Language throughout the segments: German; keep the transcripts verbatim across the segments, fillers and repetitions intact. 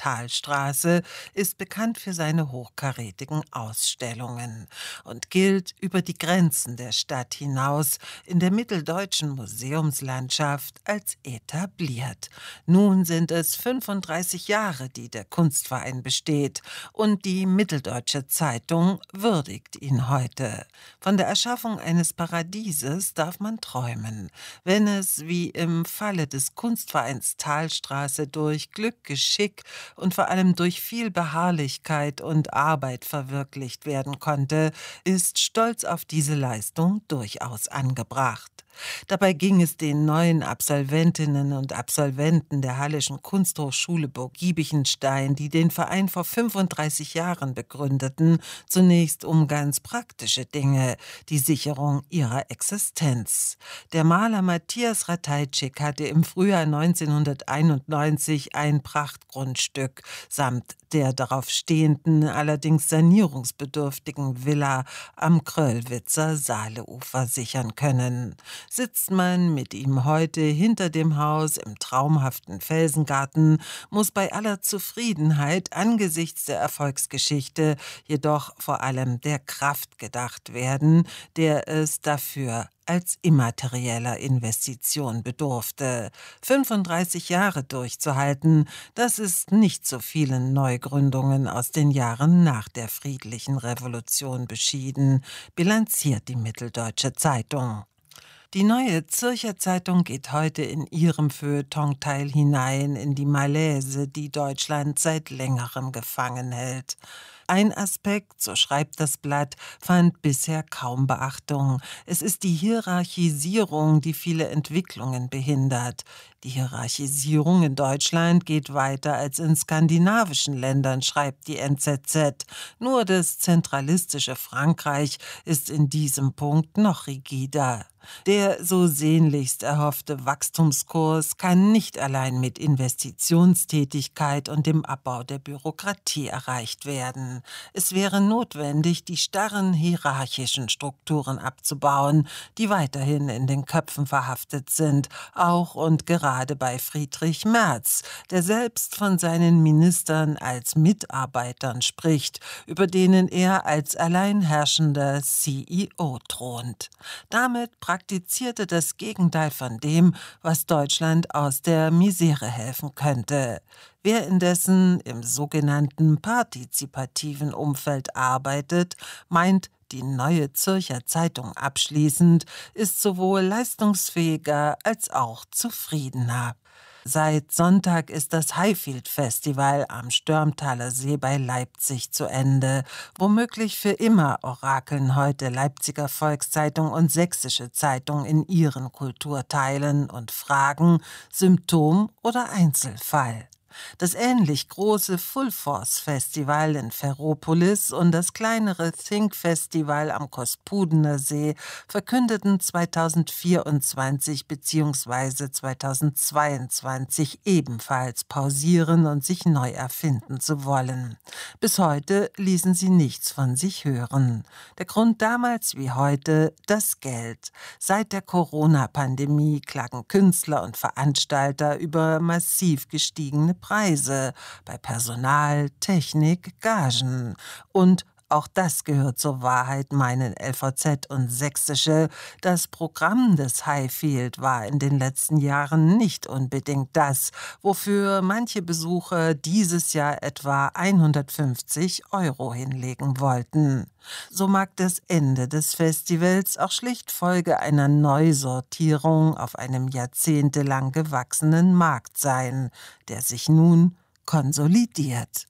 Thalstraße ist bekannt für seine hochkarätigen Ausstellungen und gilt über die Grenzen der Stadt hinaus in der mitteldeutschen Museumslandschaft als etabliert. Nun sind es fünfunddreißig Jahre, die der Kunstverein besteht, und die Mitteldeutsche Zeitung würdigt ihn heute. Von der Erschaffung eines Paradieses darf man träumen, wenn es wie im Falle des Kunstvereins Thalstraße durch Glück, Geschick und vor allem durch viel Beharrlichkeit und Arbeit verwirklicht werden konnte, ist Stolz auf diese Leistung durchaus angebracht. Dabei ging es den neuen Absolventinnen und Absolventen der Hallischen Kunsthochschule Burg-Giebichenstein, die den Verein vor fünfunddreißig Jahren begründeten, zunächst um ganz praktische Dinge, die Sicherung ihrer Existenz. Der Maler Matthias Ratajczyk hatte im Frühjahr neunzehnhunderteinundneunzig ein Prachtgrundstück samt der darauf stehenden, allerdings sanierungsbedürftigen Villa am Kröllwitzer Saaleufer sichern können. Sitzt man mit ihm heute hinter dem Haus im traumhaften Felsengarten, muss bei aller Zufriedenheit angesichts der Erfolgsgeschichte jedoch vor allem der Kraft gedacht werden, der es dafür als immaterieller Investition bedurfte. fünfunddreißig Jahre durchzuhalten, das ist nicht so vielen Neugründungen aus den Jahren nach der friedlichen Revolution beschieden, bilanziert die Mitteldeutsche Zeitung. Die Neue Zürcher Zeitung geht heute in ihrem Feuilletonteil hinein in die Malaise, die Deutschland seit längerem gefangen hält. Ein Aspekt, so schreibt das Blatt, fand bisher kaum Beachtung. Es ist die Hierarchisierung, die viele Entwicklungen behindert. Die Hierarchisierung in Deutschland geht weiter als in skandinavischen Ländern, schreibt die N Z Z. Nur das zentralistische Frankreich ist in diesem Punkt noch rigider. Der so sehnlichst erhoffte Wachstumskurs kann nicht allein mit Investitionstätigkeit und dem Abbau der Bürokratie erreicht werden. Es wäre notwendig, die starren hierarchischen Strukturen abzubauen, die weiterhin in den Köpfen verhaftet sind, auch und gerade bei Friedrich Merz, der selbst von seinen Ministern als Mitarbeitern spricht, über denen er als alleinherrschender C E O thront. Damit praktizierte das Gegenteil von dem, was Deutschland aus der Misere helfen könnte. Wer indessen im sogenannten partizipativen Umfeld arbeitet, meint, die Neue Zürcher Zeitung abschließend, ist sowohl leistungsfähiger als auch zufriedener. Seit Sonntag ist das Highfield-Festival am Störmtaler See bei Leipzig zu Ende. Womöglich für immer orakeln heute Leipziger Volkszeitung und Sächsische Zeitung in ihren Kulturteilen und fragen Symptom oder Einzelfall. Das ähnlich große Full-Force-Festival in Ferropolis und das kleinere Think-Festival am Kospudener See verkündeten zweitausendvierundzwanzig bzw. zweitausendzweiundzwanzig ebenfalls pausieren und sich neu erfinden zu wollen. Bis heute ließen sie nichts von sich hören. Der Grund damals wie heute das Geld. Seit der Corona-Pandemie klagen Künstler und Veranstalter über massiv gestiegene Preise bei Personal, Technik, Gagen. Und auch das gehört zur Wahrheit, meinen L V Z und Sächsische. Das Programm des Highfield war in den letzten Jahren nicht unbedingt das, wofür manche Besucher dieses Jahr etwa hundertfünfzig Euro hinlegen wollten. So mag das Ende des Festivals auch schlicht Folge einer Neusortierung auf einem jahrzehntelang gewachsenen Markt sein, der sich nun konsolidiert.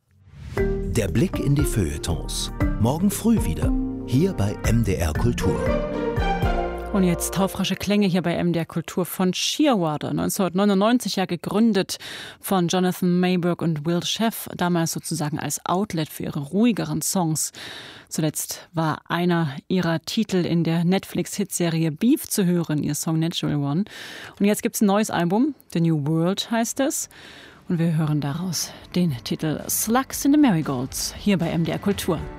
Der Blick in die Feuilletons. Morgen früh wieder. Hier bei M D R Kultur. Und jetzt taufrische Klänge hier bei M D R Kultur von Shearwater, neunzehnhundertneunundneunzig ja gegründet von Jonathan Mayberg und Will Sheff, damals sozusagen als Outlet für ihre ruhigeren Songs. Zuletzt war einer ihrer Titel in der Netflix-Hitserie Beef zu hören, ihr Song Natural One. Und jetzt gibt's ein neues Album, The New World heißt es. Und wir hören daraus den Titel Slugs in the Marigolds hier bei M D R Kultur.